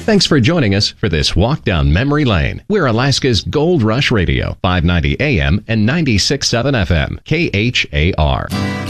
Thanks for joining us for this walk down memory lane. We're Alaska's Gold Rush Radio, 590 AM and 96.7 FM, KHAR.